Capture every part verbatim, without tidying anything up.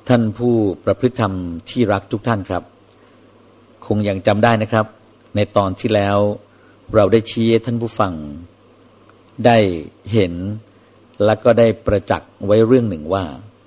ท่านผู้ประพฤติธรรมที่รักทุกท่านครับคงยังจำได้นะครับในตอนที่แล้วเราได้ชี้ให้ท่านผู้ฟังได้เห็นและก็ได้ประจักษ์ไว้เรื่องหนึ่งว่า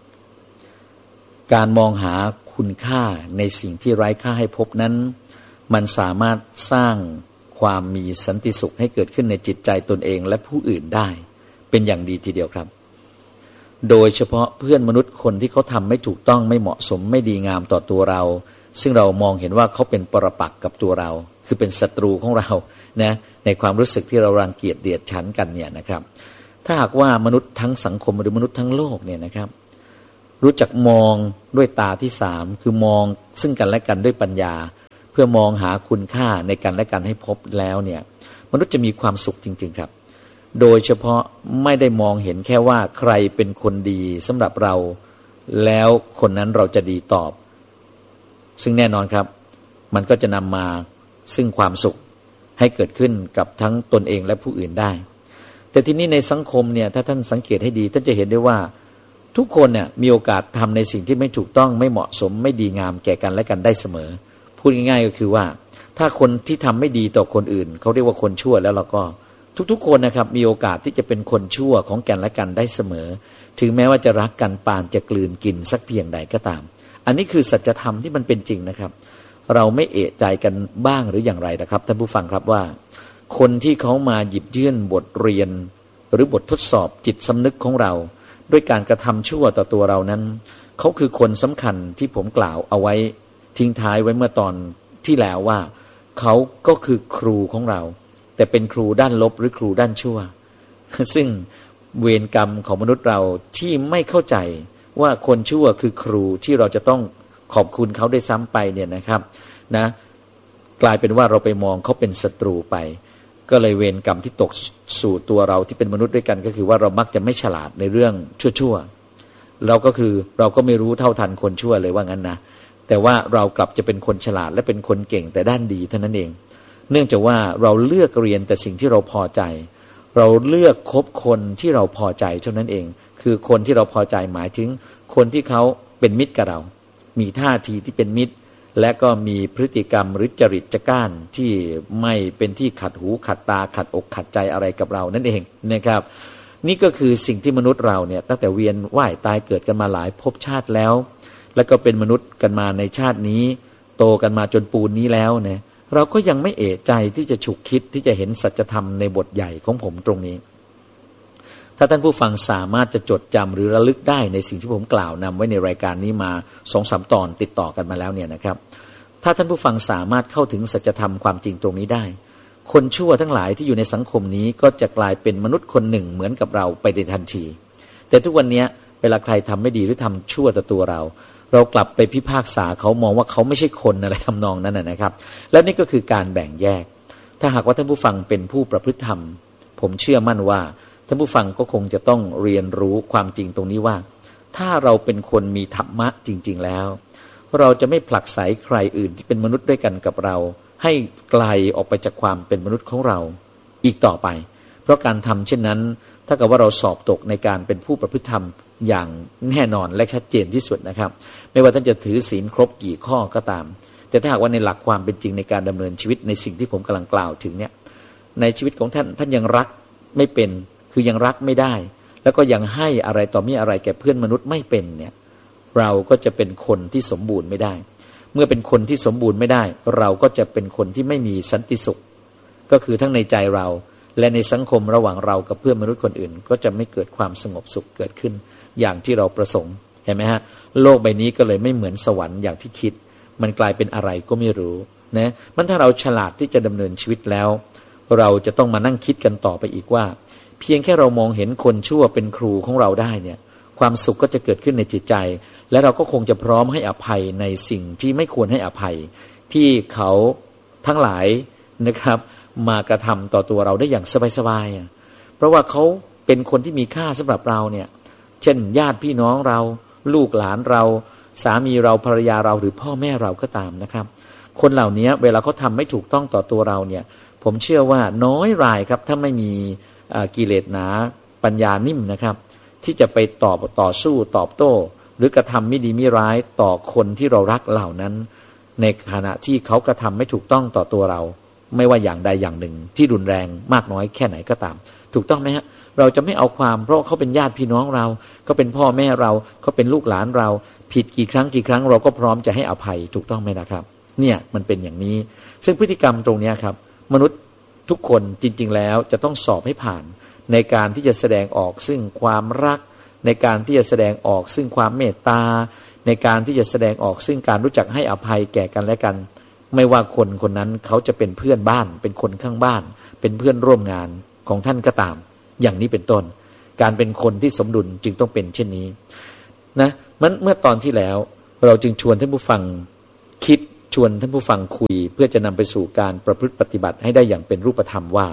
การมองหาคุณค่าในสิ่งที่ไร้ค่าให้พบนั้นมันสามารถสร้างความมีสันติสุขให้เกิดขึ้นในจิตใจตนเองและผู้อื่นได้เป็นอย่างดีทีเดียวครับโดยเฉพาะเพื่อนมนุษย์คนที่เขาทำไม่ถูกต้องไม่เหมาะสมไม่ดีงามต่อตัวเราซึ่งเรามองเห็นว่าเขาเป็นปรปักษ์กับตัวเราคือเป็นศัตรูของเรานะในความรู้สึกที่เรารังเกียจเดียดฉันกันเนี่ยนะครับถ้าหากว่ามนุษย์ทั้งสังคมหรือมนุษย์ทั้งโลกเนี่ยนะครับรู้จักมองด้วยตาที่สามคือมองซึ่งกันและกันด้วยปัญญาเพื่อมองหาคุณค่าในกันและกันให้พบแล้วเนี่ยมนุษย์จะมีความสุขจริงๆครับโดยเฉพาะไม่ได้มองเห็นแค่ว่าใครเป็นคนดีสำหรับเราแล้วคนนั้นเราจะดีตอบซึ่งแน่นอนครับมันก็จะนำมาซึ่งความสุขให้เกิดขึ้นกับทั้งตนเองและผู้อื่นได้แต่ทีนี้ในสังคมเนี่ยถ้าท่านสังเกตให้ดีท่านจะเห็นได้ว่าทุกคนเนี่ยมีโอกาสทำในสิ่งที่ไม่ถูกต้องไม่เหมาะสมไม่ดีงามแก่กันและกันได้เสมอพูดง่ายๆก็คือว่าถ้าคนที่ทำไม่ดีต่อคนอื่นเขาเรียกว่าคนชั่วแล้วเราก็ทุกๆคนนะครับมีโอกาสที่จะเป็นคนชั่วของกันและกันได้เสมอถึงแม้ว่าจะรักกันปานจะกลืนกินสักเพียงใดก็ตามอันนี้คือสัจธรรมที่มันเป็นจริงนะครับเราไม่เอะใจกันบ้างหรืออย่างไรนะครับท่านผู้ฟังครับว่าคนที่เขามาหยิบยื่นบทเรียนหรือบททดสอบจิตสำนึกของเราด้วยการกระทำชั่วต่อตัวเรานั้นเขาคือคนสำคัญที่ผมกล่าวเอาไว้ทิ้งท้ายไว้เมื่อตอนที่แล้วว่าเขาก็คือครูของเราแต่เป็นครูด้านลบหรือครูด้านชั่วซึ่งเวรกรรมของมนุษย์เราที่ไม่เข้าใจว่าคนชั่วคือครูที่เราจะต้องขอบคุณเขาได้ซ้ำไปเนี่ยนะครับนะกลายเป็นว่าเราไปมองเขาเป็นศัตรูไปก็เลยเวรกรรมที่ตกสู่ตัวเราที่เป็นมนุษย์ด้วยกันก็คือว่าเรามักจะไม่ฉลาดในเรื่องชั่วๆเราก็คือเราก็ไม่รู้เท่าทันคนชั่วเลยว่างั้นนะแต่ว่าเรากลับจะเป็นคนฉลาดและเป็นคนเก่งแต่ด้านดีเท่านั้นเองเนื่องจากว่าเราเลือกเรียนแต่สิ่งที่เราพอใจเราเลือกคบคนที่เราพอใจเท่านั้นเองคือคนที่เราพอใจหมายถึงคนที่เขาเป็นมิตรกับเรามีท่าทีที่เป็นมิตรและก็มีพฤติกรรมหรือจริตจักร้านที่ไม่เป็นที่ขัดหูขัดตาขัดอกขัดใจอะไรกับเรานั่นเองนะครับนี่ก็คือสิ่งที่มนุษย์เราเนี่ยตั้งแต่เวียนว่ายตายเกิดกันมาหลายภพชาติแล้วแล้วก็เป็นมนุษย์กันมาในชาตินี้โตกันมาจนปูนนี้แล้วเนี่ยเราก็ยังไม่เอะใจที่จะฉุกคิดที่จะเห็นสัจธรรมในบทใหญ่ของผมตรงนี้ถ้าท่านผู้ฟังสามารถจะจดจำหรือระลึกได้ในสิ่งที่ผมกล่าวนำไว้ในรายการนี้มาสองสามตอนติดต่อกันมาแล้วเนี่ยนะครับถ้าท่านผู้ฟังสามารถเข้าถึงสัจธรรมความจริงตรงนี้ได้คนชั่วทั้งหลายที่อยู่ในสังคมนี้ก็จะกลายเป็นมนุษย์คนหนึ่งเหมือนกับเราไปในทันทีแต่ทุกวันนี้เวลาใครทำไม่ดีหรือทำชั่วต่อตัวเราเรากลับไปพิพากษาเขามองว่าเขาไม่ใช่คนอะไรทำนองนั้นนะครับแล้วนี่ก็คือการแบ่งแยกถ้าหากว่าท่านผู้ฟังเป็นผู้ประพฤติธรรมผมเชื่อมั่นว่าท่านผู้ฟังก็คงจะต้องเรียนรู้ความจริงตรงนี้ว่าถ้าเราเป็นคนมีธรรมะจริงๆแล้วเราจะไม่ผลักไสใครอื่นที่เป็นมนุษย์ด้วยกันกับเราให้ไกลออกไปจากความเป็นมนุษย์ของเราอีกต่อไปเพราะการทำเช่นนั้นถ้ากับว่าเราสอบตกในการเป็นผู้ประพฤติธรรมอย่างแน่นอนและชัดเจนที่สุดนะครับไม่ว่าท่านจะถือศีลครบกี่ข้อก็ตามแต่ถ้าหากว่าในหลักความเป็นจริงในการดำเนินชีวิตในสิ่งที่ผมกำลังกล่าวถึงเนี่ยในชีวิตของท่านท่านยังรักไม่เป็นคือยังรักไม่ได้แล้วก็ยังให้อะไรต่อมีอะไรแก่เพื่อนมนุษย์ไม่เป็นเนี่ยเราก็จะเป็นคนที่สมบูรณ์ไม่ได้เมื่อเป็นคนที่สมบูรณ์ไม่ได้เราก็จะเป็นคนที่ไม่มีสันติสุขก็คือทั้งในใจเราและในสังคมระหว่างเรากับเพื่อนมนุษย์คนอื่นก็จะไม่เกิดความสงบสุขเกิดขึ้นอย่างที่เราประสงค์เห็นไหมฮะโลกใบนี้ก็เลยไม่เหมือนสวรรค์อย่างที่คิดมันกลายเป็นอะไรก็ไม่รู้นะมันถ้าเราฉลาดที่จะดำเนินชีวิตแล้วเราจะต้องมานั่งคิดกันต่อไปอีกว่าเพียงแค่เรามองเห็นคนชั่วเป็นครูของเราได้เนี่ยความสุขก็จะเกิดขึ้นในจิตใจและเราก็คงจะพร้อมให้อภัยในสิ่งที่ไม่ควรให้อภัยที่เขาทั้งหลายนะครับมากระทำต่อตัวเราได้อย่างสบายๆเพราะว่าเขาเป็นคนที่มีค่าสำหรับเราเนี่ยเช่นญาติพี่น้องเราลูกหลานเราสามีเราภรรยาเราหรือพ่อแม่เราก็ตามนะครับคนเหล่านี้เวลาเขาทำไม่ถูกต้องต่อตัวเราเนี่ยผมเชื่อว่าน้อยรายครับถ้าไม่มีกิเลสหนาปัญญานิ่มนะครับที่จะไปตอบต่อสู้ตอบโต้หรือกระทำไม่ดีไม่ร้ายต่อคนที่เรารักเหล่านั้นในขณะที่เขากระทำไม่ถูกต้องต่อตัวเราไม่ว่าอย่างใดอย่างหนึ่งที่รุนแรงมากน้อยแค่ไหนก็ตามถูกต้องไหมฮะเราจะไม่เอาความเพราะเขาเป็นญาติพี่น้องเราเขาเป็นพ่อแม่เราเขาเป็นลูกหลานเราผิดกี่ครั้งกี่ครั้งเราก็พร้อมจะให้อภัยถูกต้องไหมนะครับเนี่ยมันเป็นอย่างนี้ซึ่งพฤติกรรมตรงนี้ครับมนุษย์ทุกคนจริงๆแล้วจะต้องสอบให้ผ่านในการที่จะแสดงออกซึ่งความรักในการที่จะแสดงออกซึ่งความเมตตาในการที่จะแสดงออกซึ่งการรู้จักให้อภัยแก่กันและกันไม่ว่าคนคนนั้นเขาจะเป็นเพื่อนบ้านเป็นคนข้างบ้านเป็นเพื่อนร่วมงานของท่านก็ตามอย่างนี้เป็นต้นการเป็นคนที่สมดุลจึงต้องเป็นเช่นนี้นะมันเมื่อตอนที่แล้วเราจึงชวนท่านผู้ฟังคิดชวนท่านผู้ฟังคุยเพื่อจะนำไปสู่การประพฤติปฏิบัติให้ได้อย่างเป็นรูปธรรมว่า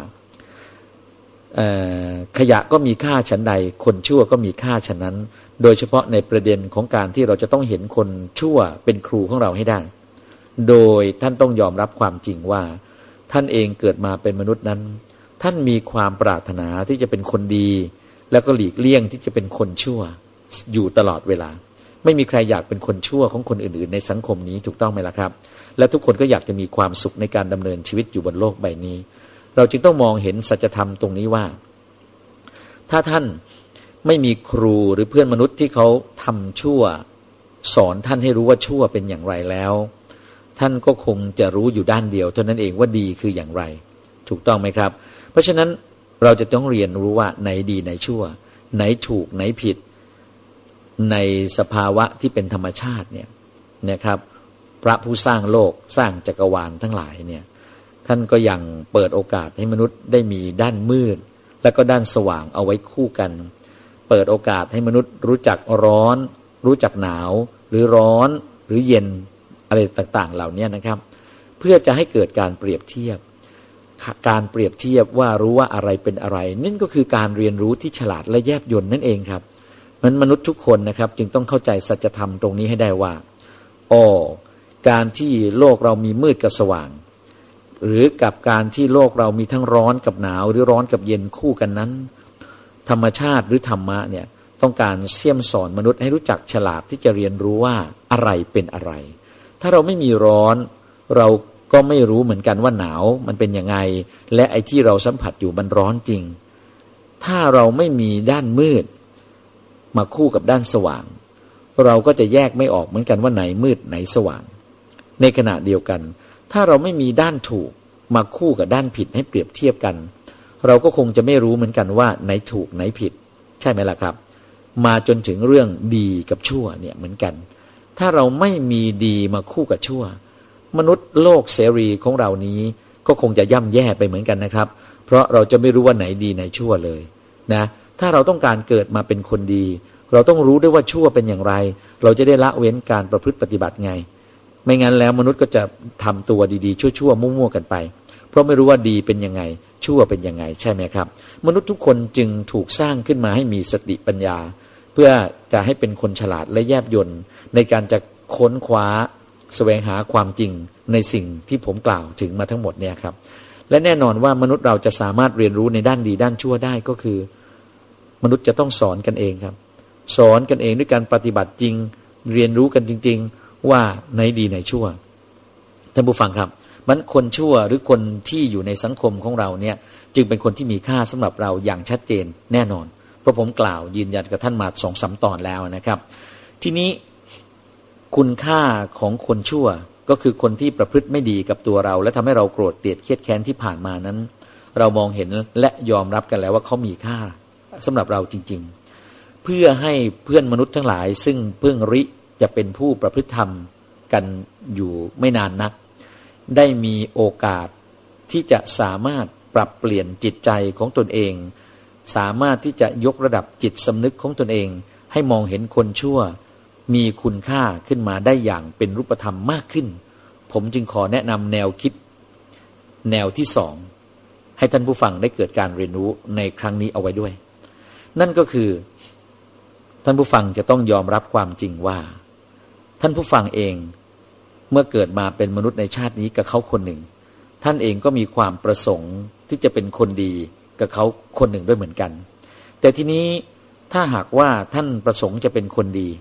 ขยะก็มีค่าฉันใดคนชั่วก็มีค่าฉะนั้นโดยเฉพาะในประเด็นของการที่เราจะต้องเห็นคนชั่วเป็นครูของเราให้ได้โดยท่านต้องยอมรับความจริงว่าท่านเองเกิดมาเป็นมนุษย์นั้นท่านมีความปรารถนาที่จะเป็นคนดีแล้วก็หลีกเลี่ยงที่จะเป็นคนชั่วอยู่ตลอดเวลาไม่มีใครอยากเป็นคนชั่วของคนอื่นๆในสังคมนี้ถูกต้องไหมล่ะครับและทุกคนก็อยากจะมีความสุขในการดำเนินชีวิตอยู่บนโลกใบนี้เราจึงต้องมองเห็นสัจธรรมตรงนี้ว่าถ้าท่านไม่มีครูหรือเพื่อนมนุษย์ที่เขาทำชั่วสอนท่านให้รู้ว่าชั่วเป็นอย่างไรแล้วท่านก็คงจะรู้อยู่ด้านเดียวเท่านั้นเองว่าดีคืออย่างไรถูกต้องไหมครับเพราะฉะนั้นเราจะต้องเรียนรู้ว่าไหนดีไหนชั่วไหนถูกไหนผิดในสภาวะที่เป็นธรรมชาติเนี่ยนะครับพระผู้สร้างโลกสร้างจักรวาลทั้งหลายเนี่ยท่านก็ยังเปิดโอกาสให้มนุษย์ได้มีด้านมืดและก็ด้านสว่างเอาไว้คู่กันเปิดโอกาสให้มนุษย์รู้จักร้อนรู้จักหนาวหรือร้อนหรือเย็นอะไรต่างๆเหล่านี้นะครับเพื่อจะให้เกิดการเปรียบเทียบการเปรียบเทียบว่ารู้ว่าอะไรเป็นอะไรนั่นก็คือการเรียนรู้ที่ฉลาดและแยบยลนั่นเองครับมันมนุษย์ทุกคนนะครับจึงต้องเข้าใจสัจธรรมตรงนี้ให้ได้ว่าอ๋อการที่โลกเรามีมืดกับสว่างหรือกับการที่โลกเรามีทั้งร้อนกับหนาวหรือร้อนกับเย็นคู่กันนั้นธรรมชาติหรือธรรมะเนี่ยต้องการเสี่ยมสอนมนุษย์ให้รู้จักฉลาดที่จะเรียนรู้ว่าอะไรเป็นอะไรถ้าเราไม่มีร้อนเราก็ไม่รู้เหมือนกันว่าหนาวมันเป็นยังไงและไอ้ที่เราสัมผัสอยู่มันร้อนจริงถ้าเราไม่มีด้านมืดมาคู่กับด้านสว่างเราก็จะแยกไม่ออกเหมือนกันว่าไหนมืดไหนสว่างในขณะเดียวกันถ้าเราไม่มีด้านถูกมาคู่กับด้านผิดให้เปรียบเทียบกันเราก็คงจะไม่รู้เหมือนกันว่าไหนถูกไหนผิดใช่ไหมล่ะครับมาจนถึงเรื่องดีกับชั่วเนี่ยเหมือนกันถ้าเราไม่มีดีมาคู่กับชั่วมนุษย์โลกเสรีของเรานี้ก็คงจะย่ำแย่ไปเหมือนกันนะครับเพราะเราจะไม่รู้ว่าไหนดีไหนชั่วเลยนะถ้าเราต้องการเกิดมาเป็นคนดีเราต้องรู้ด้วยว่าชั่วเป็นอย่างไรเราจะได้ละเว้นการประพฤติปฏิบัติไงไม่งั้นแล้วมนุษย์ก็จะทำตัวดีๆชั่วๆมั่วๆกันไปเพราะไม่รู้ว่าดีเป็นยังไงชั่วเป็นยังไงใช่ไหมครับมนุษย์ทุกคนจึงถูกสร้างขึ้นมาให้มีสติปัญญาเพื่อจะให้เป็นคนฉลาดและแยบยลในการจะค้นคว้าแสวงหาความจริงในสิ่งที่ผมกล่าวถึงมาทั้งหมดเนี่ยครับและแน่นอนว่ามนุษย์เราจะสามารถเรียนรู้ในด้านดีด้านชั่วได้ก็คือมนุษย์จะต้องสอนกันเองครับสอนกันเองด้วยการปฏิบัติจริงเรียนรู้กันจริงๆว่าไหนดีไหนชั่วท่านผู้ฟังครับมันคนชั่วหรือคนที่อยู่ในสังคมของเราเนี่ยจึงเป็นคนที่มีค่าสำหรับเราอย่างชัดเจนแน่นอนเพราะผมกล่าวยืนยันกับท่านมาสองสามตอนแล้วนะครับทีนี้คุณค่าของคนชั่วก็คือคนที่ประพฤติไม่ดีกับตัวเราและทำให้เราโกรธเกลียดเครียดแค้นที่ผ่านมานั้นเรามองเห็นและยอมรับกันแล้วว่าเขามีค่าสำหรับเราจริงๆเพื่อให้เพื่อนมนุษย์ทั้งหลายซึ่งเพิ่งริจะเป็นผู้ประพฤติธรรมกันอยู่ไม่นานนักได้มีโอกาสที่จะสามารถปรับเปลี่ยนจิตใจของตนเองสามารถที่จะยกระดับจิตสำนึกของตนเองให้มองเห็นคนชั่วมีคุณค่าขึ้นมาได้อย่างเป็นรูปธรรมมากขึ้นผมจึงขอแนะนำแนวคิดแนวที่สองให้ท่านผู้ฟังได้เกิดการเรียนรู้ในครั้งนี้เอาไว้ด้วยนั่นก็คือท่านผู้ฟังจะต้องยอมรับความจริงว่าท่านผู้ฟังเองเมื่อเกิดมาเป็นมนุษย์ในชาตินี้กับเขาคนหนึ่งท่านเองก็มีความประสงค์ที่จะเป็นคนดีกับเขาคนหนึ่งด้วยเหมือนกันแต่ทีนี้ถ้าหากว่าท่านประสงค์จะเป็นคนดี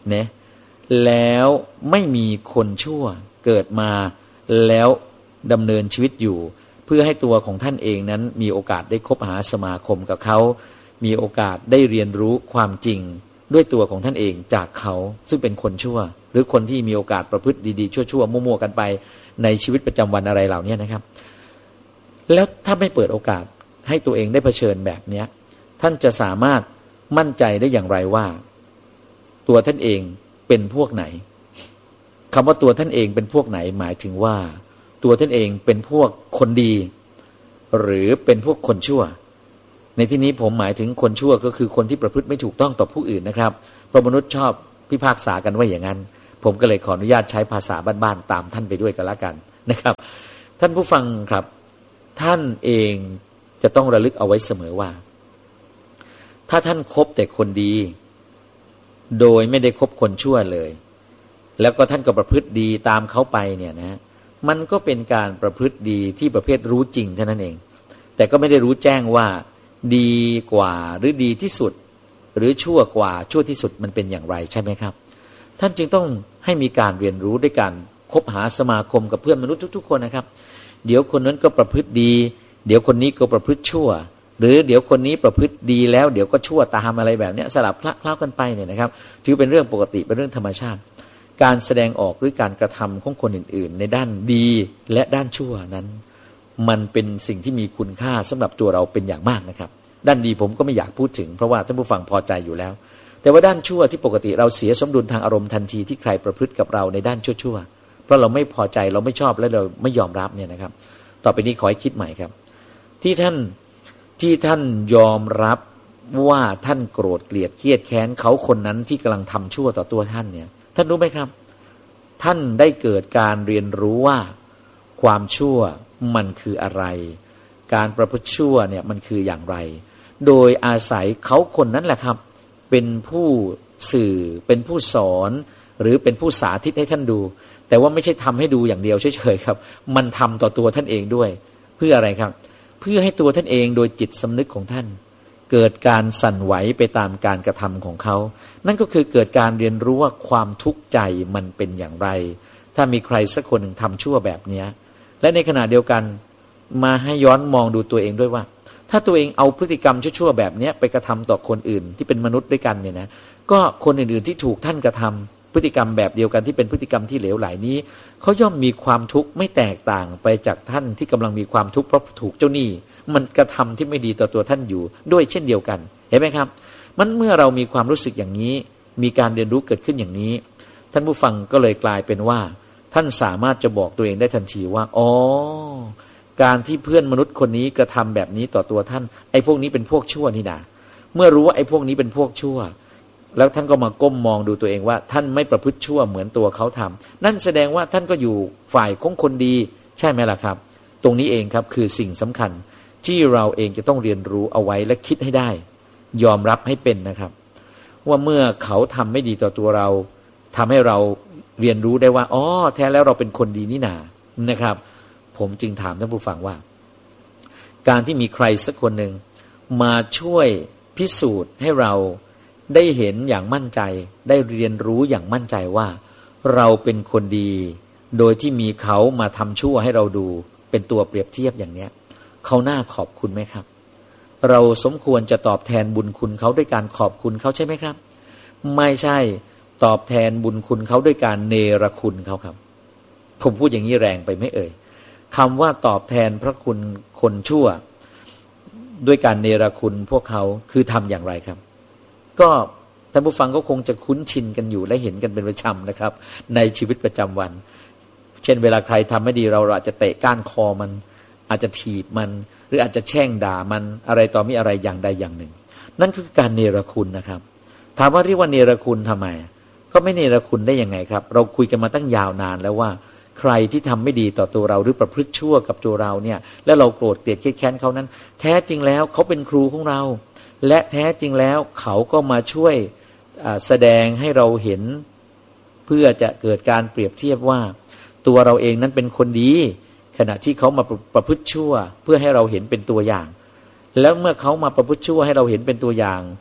เนี่ยแล้วไม่มีคนชั่วเกิดมาแล้วดำเนินชีวิตอยู่เพื่อให้ตัวของท่านเองนั้นมีโอกาสได้คบหาสมาคมกับเขามีโอกาสได้เรียนรู้ความจริงด้วยตัวของท่านเองจากเขาซึ่งเป็นคนชั่วหรือคนที่มีโอกาสประพฤติดีๆชั่วๆมั่วๆกันไปในชีวิตประจำวันอะไรเหล่านี้นะครับแล้วถ้าไม่เปิดโอกาสให้ตัวเองได้เผชิญแบบนี้ท่านจะสามารถมั่นใจได้อย่างไรว่าตัวท่านเองเป็นพวกไหนคำว่าตัวท่านเองเป็นพวกไหนหมายถึงว่าตัวท่านเองเป็นพวกคนดีหรือเป็นพวกคนชั่วในที่นี้ผมหมายถึงคนชั่วก็คือคนที่ประพฤติไม่ถูกต้องต่อผู้อื่นนะครับเพราะมนุษย์ชอบพิพากษากันว่าอย่างนั้นผมก็เลยขออนุญาตใช้ภาษาบ้านๆตามท่านไปด้วยกันละกันนะครับท่านผู้ฟังครับท่านเองจะต้องระลึกเอาไว้เสมอว่าถ้าท่านคบแต่คนดีโดยไม่ได้คบคนชั่วเลยแล้วก็ท่านก็ประพฤติดีตามเขาไปเนี่ยนะมันก็เป็นการประพฤติดีที่ประเภทรู้จริงเท่านั้นเองแต่ก็ไม่ได้รู้แจ้งว่าดีกว่าหรือดีที่สุดหรือชั่วกว่าชั่วที่สุดมันเป็นอย่างไรใช่ไหมครับท่านจึงต้องให้มีการเรียนรู้ด้วยการคบหาสมาคมกับเพื่อนมนุษย์ทุกๆคนนะครับเดี๋ยวคนนั้นก็ประพฤติดีเดี๋ยวคนนี้ก็ประพฤติชั่วหรือเดี๋ยวคนนี้ประพฤติดีแล้วเดี๋ยวก็ชั่วตามอะไรแบบนี้สลับคล้ากันไปเนี่ยนะครับถือเป็นเรื่องปกติเป็นเรื่องธรรมชาติการแสดงออกหรือการกระทำของคนอื่นๆในด้านดีและด้านชั่วนั้นมันเป็นสิ่งที่มีคุณค่าสำหรับตัวเราเป็นอย่างมากนะครับด้านดีผมก็ไม่อยากพูดถึงเพราะว่าท่านผู้ฟังพอใจอยู่แล้วแต่ว่าด้านชั่วที่ปกติเราเสียสมดุลทางอารมณ์ทันทีที่ใครประพฤติกับเราในด้านชั่วๆเพราะเราไม่พอใจเราไม่ชอบและเราไม่ยอมรับเนี่ยนะครับต่อไปนี้ขอให้คิดใหม่ครับที่ท่านที่ท่านยอมรับว่าท่านโกรธเกลียดเครียดแค้นเขาคนนั้นที่กำลังทำชั่วต่อตัวท่านเนี่ยท่านรู้ไหมครับท่านได้เกิดการเรียนรู้ว่าความชั่วมันคืออะไรการประพฤติชั่วเนี่ยมันคืออย่างไรโดยอาศัยเขาคนนั้นแหละครับเป็นผู้สื่อเป็นผู้สอนหรือเป็นผู้สาธิตให้ท่านดูแต่ว่าไม่ใช่ทำให้ดูอย่างเดียวเฉยๆครับมันทำต่อตัวท่านเองด้วยเพื่ออะไรครับเพื่อให้ตัวท่านเองโดยจิตสำนึกของท่านเกิดการสั่นไหวไปตามการกระทำของเขานั่นก็คือเกิดการเรียนรู้ว่าความทุกข์ใจมันเป็นอย่างไรถ้ามีใครสักคนหนึ่งทำชั่วแบบนี้และในขณะเดียวกันมาให้ย้อนมองดูตัวเองด้วยว่าถ้าตัวเองเอาพฤติกรรมชั่วๆแบบนี้ไปกระทำต่อคนอื่นที่เป็นมนุษย์ด้วยกันเนี่ยนะก็คนอื่นๆที่ถูกท่านกระทำพฤติกรรมแบบเดียวกันที่เป็นพฤติกรรมที่เหลวไหลนี้เขาย่อมมีความทุกข์ไม่แตกต่างไปจากท่านที่กำลังมีความทุกข์เพราะถูกเจ้าหนี้มันกระทำที่ไม่ดีต่อตัวท่านอยู่ด้วยเช่นเดียวกันเห็นไหมครับมันเมื่อเรามีความรู้สึกอย่างนี้มีการเรียนรู้เกิดขึ้นอย่างนี้ท่านผู้ฟังก็เลยกลายเป็นว่าท่านสามารถจะบอกตัวเองได้ทันทีว่าอ๋อการที่เพื่อนมนุษย์คนนี้กระทำแบบนี้ต่อตัวท่านไอ้พวกนี้เป็นพวกชั่วนี่นะเมื่อรู้ว่าไอ้พวกนี้เป็นพวกชั่วแล้วท่านก็มาก้มมองดูตัวเองว่าท่านไม่ประพฤติชั่วเหมือนตัวเขาทำนั่นแสดงว่าท่านก็อยู่ฝ่ายของคนดีใช่ไหมล่ะครับตรงนี้เองครับคือสิ่งสำคัญที่เราเองจะต้องเรียนรู้เอาไว้และคิดให้ได้ยอมรับให้เป็นนะครับว่าเมื่อเขาทำไม่ดีต่อตัวเราทำให้เราเรียนรู้ได้ว่าอ๋อแท้แล้วเราเป็นคนดีนี่นานะครับผมจึงถามท่านผู้ฟังว่าการที่มีใครสักคนหนึ่งมาช่วยพิสูจน์ให้เราได้เห็นอย่างมั่นใจได้เรียนรู้อย่างมั่นใจว่าเราเป็นคนดีโดยที่มีเขามาทำชั่วให้เราดูเป็นตัวเปรียบเทียบอย่างเนี้ยเขาน่าขอบคุณไหมครับเราสมควรจะตอบแทนบุญคุณเขาด้วยการขอบคุณเขาใช่ไหมครับไม่ใช่ตอบแทนบุญคุณเขาด้วยการเนรคุณเขาครับผมพูดอย่างนี้แรงไปไม่เอ่ยคำว่าตอบแทนพระคุณคนชั่วด้วยการเนรคุณพวกเขาคือทำอย่างไรครับก็ท่านผู้ฟังก็คงจะคุ้นชินกันอยู่และเห็นกันเป็นประจำนะครับในชีวิตประจำวันเช่นเวลาใครทำไม่ดีเราอาจจะเตะก้านคอมันอาจจะถีบมันหรืออาจจะแช่งด่ามันอะไรต่อมีอะไรอย่างใดอย่างหนึ่งนั่นคือการเนรคุณนะครับถามว่าเรียกว่าเนรคุณทำไมก็ไม่เนรคุณได้ยังไงครับเราคุยกันมาตั้งยาวนานแล้วว่าใครที่ทำไม่ดีต่อตัวเราหรือประพฤติชั่วกับตัวเราเนี่ยแล้วเราโกรธเกลียดแค้นเขานั้นแท้จริงแล้วเขาเป็นครูของเราและแท้จริงแล้วเขาก็มาช่วยแสดงให้เราเห็นเพื่อจะเกิดการเปรียบเทียบว่าตัวเราเองนั้นเป็นคนดีขณะที่เขามาประพฤติชั่วเพื่อให้เราเห็นเป็นตัวอย่างแล้วเมื่อเขามาประพฤติชั่วให้เราเห็นเป็นตัวอย่าง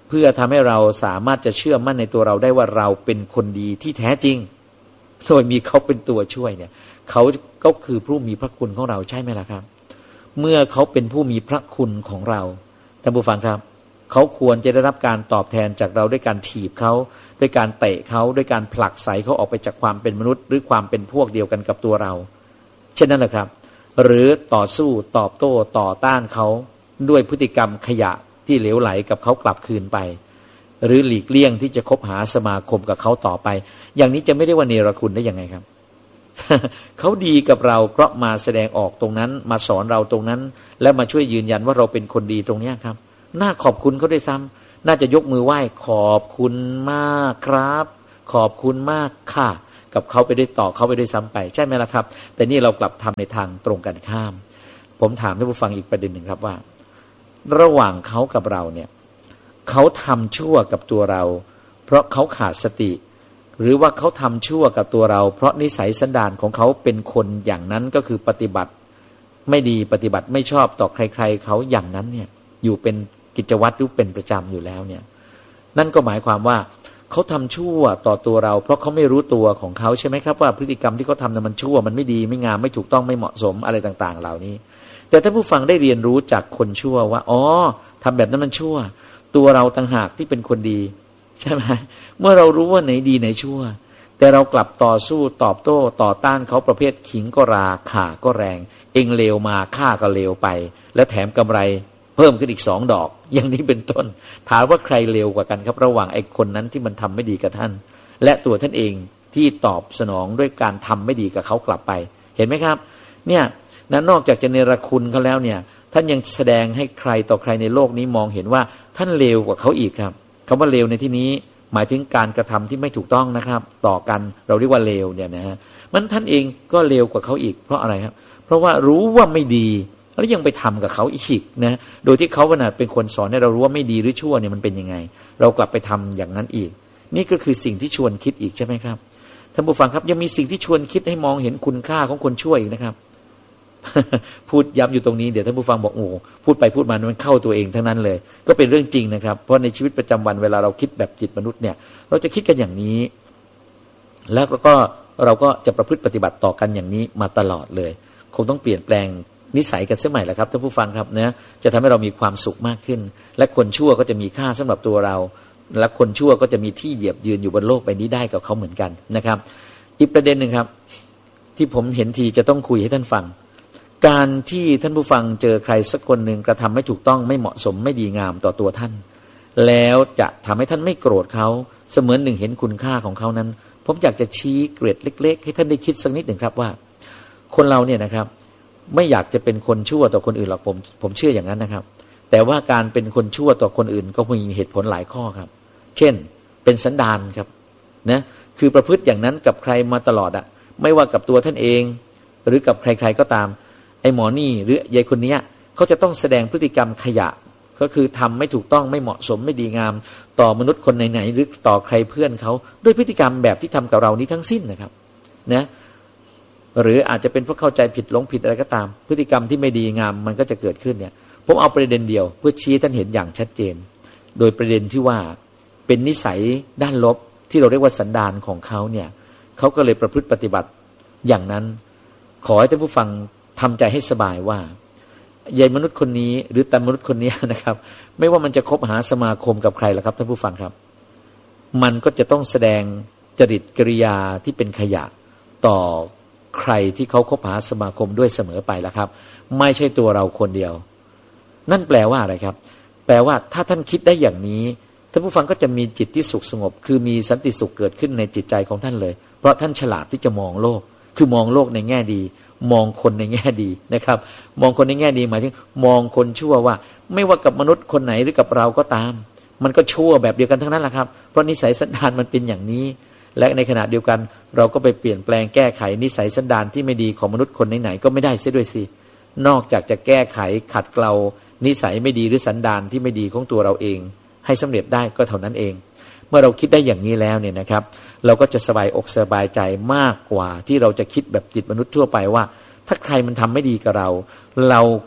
เพื่อทำให้เราสามารถจะเชื่อมั่นในตัวเราได้ว่าเราเป็นคนดีที่แท้จริงโดยมีเขาเป็นตัวช่วยเนี่ยเขาก็คือผู้มีพระคุณของเราใช่ไหมล่ะครับเมื่อเขาเป็นผู้มีพระคุณของเราท่านผู้ฟังครับเขาควรจะได้รับการตอบแทนจากเราด้วยการถีบเขาด้วยการเตะเขาด้วยการผลักไสเขาออกไปจากความเป็นมนุษย์หรือความเป็นพวกเดียวกันกับตัวเราเช่นนั้นแหละครับหรือต่อสู้ตอบโต้ต่อต้านเขาด้วยพฤติกรรมขยะที่เหลวไหลกับเขากลับคืนไปหรือหลีกเลี่ยงที่จะคบหาสมาคมกับเขาต่อไปอย่างนี้จะไม่ได้ว่าเนรคุณได้ยังไงครับ เขาดีกับเราเพราะมาแสดงออกตรงนั้นมาสอนเราตรงนั้นและมาช่วยยืนยันว่าเราเป็นคนดีตรงนี้ครับน่าขอบคุณเขาด้วยซ้ำน่าจะยกมือไหว้ขอบคุณมากครับขอบคุณมากค่ะกับเขาไปด้วยต่อเขาไปด้วยซ้ำไปใช่ไหมล่ะครับแต่นี่เรากลับทำในทางตรงกันข้ามผมถามท่านผู้ฟังอีกประเด็นหนึ่งครับว่าระหว่างเขากับเราเนี่ยเขาทำชั่วกับตัวเราเพราะเขาขาดสติหรือว่าเขาทำชั่วกับตัวเราเพราะนิสัยสันดานของเขาเป็นคนอย่างนั้นก็คือปฏิบัติไม่ดีปฏิบัติไม่ชอบต่อใครๆเขาอย่างนั้นเนี่ยอยู่เป็นกิจวัตรหรือเป็นประจำอยู่แล้วเนี่ยนั่นก็หมายความว่าเขาทำชั่วต่อตัวเราเพราะเขาไม่รู้ตัวของเขาใช่ไหมครับว่าพฤติกรรมที่เขาทำนั้นมันชั่วมันไม่ดีไม่งามไม่ถูกต้องไม่เหมาะสมอะไรต่างๆเหล่านี้แต่ถ้าผู้ฟังได้เรียนรู้จากคนชั่วว่าอ๋อทำแบบนั้นมันชั่วตัวเราต่างหากที่เป็นคนดีใช่ไหมเมื่อเรารู้ว่าไหนดีไหนชั่วแต่เรากลับต่อสู้ตอบโต้ต่อต้านเขาประเภทขิงก็ราข่าก็แรงเองเลวมาข้าก็เลวไปแล้วแถมกำไรเพิ่มขึ้นอีกสองดอกอย่างนี้เป็นต้นถามว่าใครเลวกว่ากันครับระหว่างไอ้คนนั้นที่มันทำไม่ดีกับท่านและตัวท่านเองที่ตอบสนองด้วยการทำไม่ดีกับเขากลับไปเห็นไหมครับเนี่ยนั้นนอกจากจะเนรคุณเขาแล้วเนี่ยท่านยังแสดงให้ใครต่อใครในโลกนี้มองเห็นว่าท่านเลวกว่าเขาอีกครับคำว่าเลวในที่นี้หมายถึงการกระทำที่ไม่ถูกต้องนะครับต่อกันเราเรียกว่าเลวเนี่ยนะฮะมันท่านเองก็เลวกว่าเขาอีกเพราะอะไรครับเพราะว่ารู้ว่าไม่ดีแล้วยังไปทำกับเขาอีกนะโดยที่เขาขนาดเป็นคนสอนให้เรารู้ว่าไม่ดีหรือชั่วเนี่ยมันเป็นยังไงเรากลับไปทำอย่างนั้นอีกนี่ก็คือสิ่งที่ชวนคิดอีกใช่ไหมครับท่านผู้ฟังครับยังมีสิ่งที่ชวนคิดให้มองเห็นคุณค่าของคนชั่วอีกนะครับ พูดย้ำอยู่ตรงนี้เดี๋ยวท่านผู้ฟังบอกโอ้พูดไปพูดมามันเข้าตัวเองทั้งนั้นเลยก็เป็นเรื่องจริงนะครับเพราะในชีวิตประจำวันเวลาเราคิดแบบจิตมนุษย์เนี่ยเราจะคิดกันอย่างนี้แล้วก็เราก็จะประพฤติปฏิบัติต่อกันอย่างนี้มาตลอดเลยคงต้องเปลี่ยนแปลงนิสัยกันเสียใหม่แหละครับท่านผู้ฟังครับนะจะทำให้เรามีความสุขมากขึ้นและคนชั่วก็จะมีค่าสำหรับตัวเราและคนชั่วก็จะมีที่เหยียบยืนอยู่บนโลกใบนี้ได้กับเขาเหมือนกันนะครับอีกประเด็นหนึ่งครับที่ผมเห็นทีจะต้องคุยให้ท่านฟังการที่ท่านผู้ฟังเจอใครสักคนหนึ่งกระทำไม่ถูกต้องไม่เหมาะสมไม่ดีงามต่อตัวท่านแล้วจะทำให้ท่านไม่โกรธเขาเสมือนหนึ่งเห็นคุณค่าของเขานั้นผมอยากจะชี้เกร็ดเล็กๆให้ท่านได้คิดสักนิดหนึ่งครับว่าคนเราเนี่ยนะครับไม่อยากจะเป็นคนชั่วต่อคนอื่นหรอกผมผมเชื่ออย่างนั้นนะครับแต่ว่าการเป็นคนชั่วต่อคนอื่นก็มีเหตุผลหลายข้อครับเช่นเป็นสันดานครับนะคือประพฤติอย่างนั้นกับใครมาตลอดอะไม่ว่ากับตัวท่านเองหรือกับใครๆก็ตามไอ้หมอนี่หรือยายคนนี้เขาจะต้องแสดงพฤติกรรมขยะก็คือทำไม่ถูกต้องไม่เหมาะสมไม่ดีงามต่อมนุษย์คนไหนๆหรือต่อใครเพื่อนเขาด้วยพฤติกรรมแบบที่ทำกับเรานี้ทั้งสิ้นนะครับนะหรืออาจจะเป็นเพราะเข้าใจผิดหลงผิดอะไรก็ตามพฤติกรรมที่ไม่ดีงามมันก็จะเกิดขึ้นเนี่ยผมเอาประเด็นเดียวเพื่อชี้ท่านเห็นอย่างชัดเจนโดยประเด็นที่ว่าเป็นนิสัยด้านลบที่เราเรียกว่าสันดานของเขาเนี่ยเขาก็เลยประพฤติปฏิบัติอย่างนั้นขอให้ท่านผู้ฟังทำใจให้สบายว่ายายมนุษย์คนนี้หรือตามนุษย์คนนี้นะครับไม่ว่ามันจะคบหาสมาคมกับใครล่ะครับท่านผู้ฟังครับมันก็จะต้องแสดงจริตกิริยาที่เป็นขยะต่อใครที่เขาคบหาสมาคมด้วยเสมอไปแล้วครับไม่ใช่ตัวเราคนเดียวนั่นแปลว่าอะไรครับแปลว่าถ้าท่านคิดได้อย่างนี้ท่านผู้ฟังก็จะมีจิตที่สุขสงบคือมีสันติสุขเกิดขึ้นในจิตใจของท่านเลยเพราะท่านฉลาดที่จะมองโลกคือมองโลกในแง่ดีมองคนในแง่ดีนะครับมองคนในแง่ดีหมายถึงมองคนชั่วว่าไม่ว่ากับมนุษย์คนไหนหรือกับเราก็ตามมันก็ชั่วแบบเดียวกันทั้งนั้นแหละครับเพราะนิสัยสันดานมันเป็นอย่างนี้และในขณะเดียวกันเราก็ไปเปลี่ยนแปลงแก้ไขนิสัยสันดานที่ไม่ดีของมนุษย์คนไหนๆก็ไม่ได้เสียด้วยสินอกจากจะแก้ไขขัดเกลานิสัยไม่ดีหรือสันดานที่ไม่ดีของตัวเราเองให้สำเร็จได้ก็เท่านั้นเองเมื่อเราคิดได้อย่างนี้แล้วเนี่ยนะครับเราก็จะสบายอกสบายใจมากกว่าที่เราจะคิดแบบจิตมนุษย์ทั่วไปว่าถ้าใครมันทำไม่ดีกับเราเราผ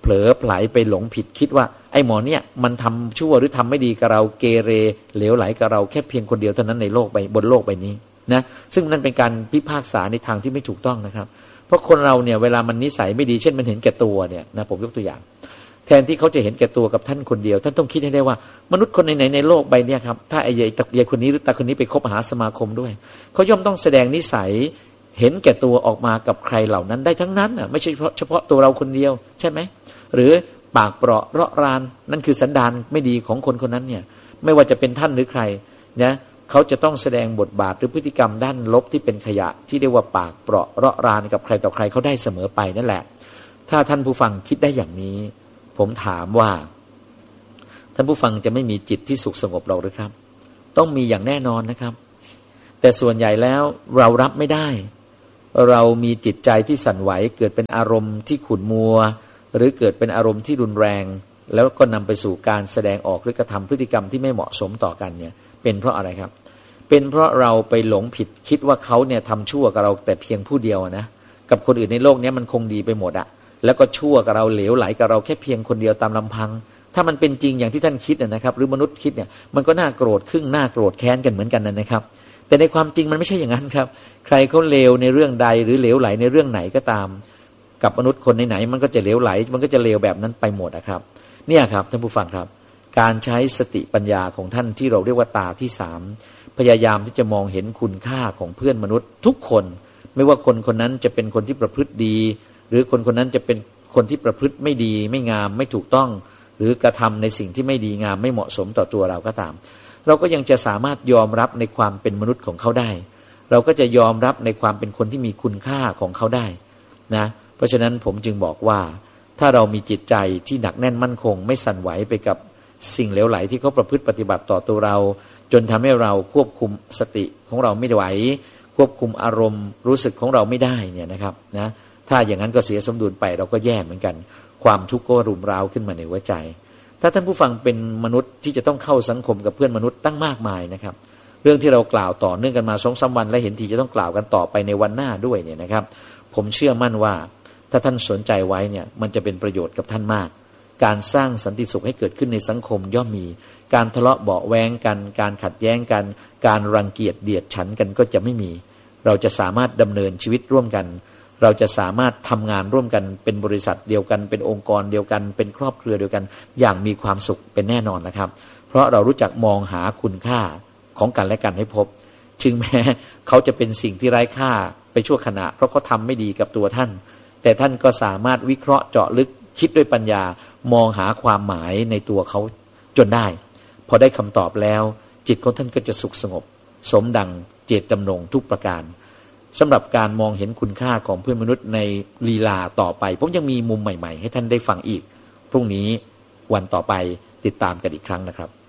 ผลอไผลไปหลงผิดคิดว่าไอ้หมอเนี่ยมันทำชั่วหรือทำไม่ดีกับเราเกเรเหลวไหลกับเราแค่เพียงคนเดียวเท่านั้นในโลกใบบนโลกใบนี้นะซึ่งนั่นเป็นการพิพากษาในทางที่ไม่ถูกต้องนะครับเพราะคนเราเนี่ยเวลามันนิสัยไม่ดีเช่นมันเห็นแก่ตัวเนี่ยนะผมยกตัวอย่างแทนที่เขาจะเห็นแก่ตัวกับท่านคนเดียวท่านต้องคิดให้ได้ว่ามนุษย์คนไหนๆในโลกใบนี้ครับถ้าไอ้ยายตะยายคนนี้หรือตาคนนี้ไปคบหาสมาคมด้วยเขาย่อมต้องแสดงนิสัยเห็นแก่ตัวออกมากับใครเหล่านั้นได้ทั้งนั้นอ่ะไม่ใช่เฉพาะเฉพาะตัวเราคนเดียวใช่ไหมหรือปากเปราะเราะรานนั่นคือสันดานไม่ดีของคนคนนั้นเนี่ยไม่ว่าจะเป็นท่านหรือใครนะเขาจะต้องแสดงบทบาทหรือพฤติกรรมด้านลบที่เป็นขยะที่เรียกว่าปากเปราะเราะรานกับใครต่อใครเขาได้เสมอไปนั่นแหละถ้าท่านผู้ฟังคิดได้อย่างนี้ผมถามว่าท่านผู้ฟังจะไม่มีจิตที่สุขสงบหรอกหรือครับต้องมีอย่างแน่นอนนะครับแต่ส่วนใหญ่แล้วเรารับไม่ได้เรามีจิตใจที่สั่นไหวเกิดเป็นอารมณ์ที่ขุ่นมัวหรือเกิดเป็นอารมณ์ที่รุนแรงแล้วก็นำไปสู่การแสดงออกหรือกระทำพฤติกรรมที่ไม่เหมาะสมต่อกันเนี่ยเป็นเพราะอะไรครับเป็นเพราะเราไปหลงผิดคิดว่าเขาเนี่ยทำชั่วกับเราแต่เพียงผู้เดียวนะกับคนอื่นในโลกนี้มันคงดีไปหมดอะแล้วก็ชั่วกับเราเหลวไหลกับเราแค่เพียงคนเดียวตามลำพังถ้ามันเป็นจริงอย่างที่ท่านคิดนะครับหรือมนุษย์คิดเนี่ยมันก็น่าโกรธครึ่งน่าโกรธแค้นกันเหมือนกันนะครับแต่ในความจริงมันไม่ใช่อย่างนั้นครับใครเขาเลวในเรื่องใดหรือเหลวไหลในเรื่องไหนก็ตามกับมนุษย์คนไหนๆมันก็จะเหลวไหลมันก็จะเลวแบบนั้นไปหมดนะครับเนี่ยครับท่านผู้ฟังครับการใช้สติปัญญาของท่านที่เราเรียกว่าตาที่สามพยายามที่จะมองเห็นคุณค่าของเพื่อนมนุษย์ทุกคนไม่ว่าคนคนนั้นจะเป็นคนที่ประพฤติดีหรือคนคนนั้นจะเป็นคนที่ประพฤติไม่ดีไม่งามไม่ถูกต้องหรือกระทำในสิ่งที่ไม่ดีงามไม่เหมาะสมต่อตัวเราก็ตามเราก็ยังจะสามารถยอมรับในความเป็นมนุษย์ของเขาได้เราก็จะยอมรับในความเป็นคนที่มีคุณค่าของเขาได้นะเพราะฉะนั้นผมจึงบอกว่าถ้าเรามีจิตใจที่หนักแน่นมั่นคงไม่สั่นไหวไปกับสิ่งเหลวไหลที่เขาประพฤติปฏิบัติต่อตัวเราจนทำให้เราควบคุมสติของเราไม่ไหวควบคุมอารมณ์รู้สึกของเราไม่ได้เนี่ยนะครับนะถ้าอย่างนั้นก็เสียสมดุลไปเราก็แย่เหมือนกันความทุกข์ก็รุมเร้าขึ้นมาในหัวใจถ้าท่านผู้ฟังเป็นมนุษย์ที่จะต้องเข้าสังคมกับเพื่อนมนุษย์ตั้งมากมายนะครับเรื่องที่เรากล่าวต่อเนื่องกันมา สองถึงสาม วันและเห็นทีจะต้องกล่าวกันต่อไปในวันหน้าด้วยเนี่ยนะครับผมเชื่อมั่นว่าถ้าท่านสนใจไว้เนี่ยมันจะเป็นประโยชน์กับท่านมากการสร้างสันติสุขให้เกิดขึ้นในสังคมย่อมมีการทะเลาะเบาะแว้งกันการขัดแย้งกันการรังเกียจเดียดฉันกันก็จะไม่มีเราจะสามารถดำเนินชีวิตร่วมกันเราจะสามารถทำงานร่วมกันเป็นบริษัทเดียวกันเป็นองค์กรเดียวกันเป็นครอบครัวเดียวกันอย่างมีความสุขเป็นแน่นอนนะครับเพราะเรารู้จักมองหาคุณค่าของกันและกันให้พบถึงแม้เขาจะเป็นสิ่งที่ไร้ค่าไปชั่วขณะเพราะเขาทำไม่ดีกับตัวท่านแต่ท่านก็สามารถวิเคราะห์เจาะลึกคิดด้วยปัญญามองหาความหมายในตัวเขาจนได้พอได้คำตอบแล้วจิตของท่านก็จะสุขสงบสมดังเจตจำนงทุกประการสำหรับการมองเห็นคุณค่าของเพื่อนมนุษย์ในลีลาต่อไปผมยังมีมุมใหม่ๆให้ท่านได้ฟังอีกพรุ่งนี้วันต่อไปติดตามกันอีกครั้งนะครับ